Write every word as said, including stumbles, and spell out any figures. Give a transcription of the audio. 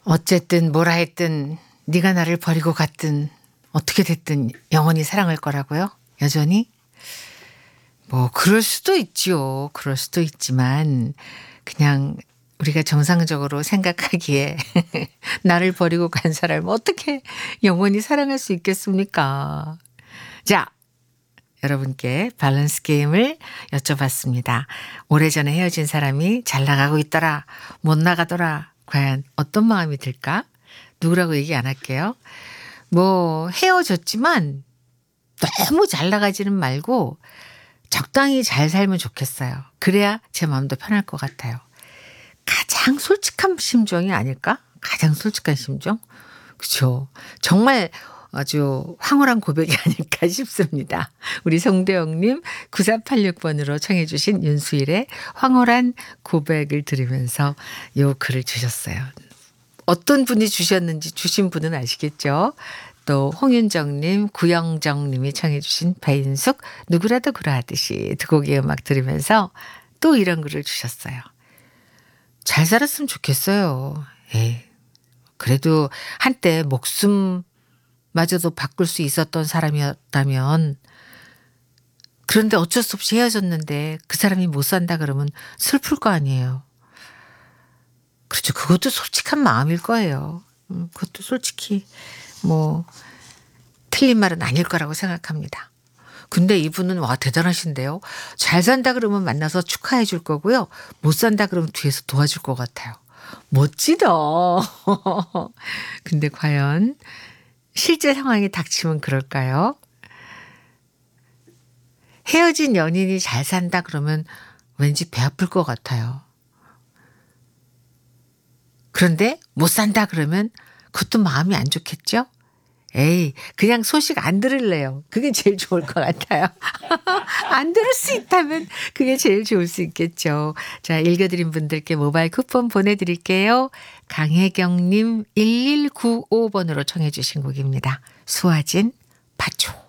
어쨌든 뭐라 했든 네가 나를 버리고 갔든 어떻게 됐든 영원히 사랑할 거라고요? 여전히? 뭐 그럴 수도 있지요. 그럴 수도 있지만 그냥 우리가 정상적으로 생각하기에 나를 버리고 간 사람을 어떻게 영원히 사랑할 수 있겠습니까? 자, 여러분께 밸런스 게임을 여쭤봤습니다. 오래전에 헤어진 사람이 잘 나가고 있더라, 못 나가더라. 과연 어떤 마음이 들까? 누구라고 얘기 안 할게요. 뭐 헤어졌지만 너무 잘 나가지는 말고 적당히 잘 살면 좋겠어요. 그래야 제 마음도 편할 것 같아요. 가장 솔직한 심정이 아닐까? 가장 솔직한 심정? 그렇죠. 정말 아주 황홀한 고백이 아닐까 싶습니다. 우리 송대영님 구사팔육 번으로 청해 주신 윤수일의 황홀한 고백을 들으면서 요 글을 주셨어요. 어떤 분이 주셨는지 주신 분은 아시겠죠? 또 홍윤정님, 구영정님이 청해 주신 배인숙 누구라도 그러하듯이 두 곡의 음악 들으면서 또 이런 글을 주셨어요. 잘 살았으면 좋겠어요. 에이, 그래도 한때 목숨마저도 바꿀 수 있었던 사람이었다면, 그런데 어쩔 수 없이 헤어졌는데 그 사람이 못 산다 그러면 슬플 거 아니에요. 그렇죠. 그것도 솔직한 마음일 거예요. 음, 그것도 솔직히 뭐 틀린 말은 아닐 거라고 생각합니다. 근데 이분은 와 대단하신데요. 잘 산다 그러면 만나서 축하해 줄 거고요. 못 산다 그러면 뒤에서 도와줄 것 같아요. 멋지다. 근데 과연 실제 상황이 닥치면 그럴까요? 헤어진 연인이 잘 산다 그러면 왠지 배 아플 것 같아요. 그런데 못 산다 그러면 그것도 마음이 안 좋겠죠? 에이, 그냥 소식 안 들을래요. 그게 제일 좋을 것 같아요. 안 들을 수 있다면 그게 제일 좋을 수 있겠죠. 자, 읽어드린 분들께 모바일 쿠폰 보내드릴게요. 강혜경님 일일구오 번으로 청해 주신 곡입니다. 수아진, 파초.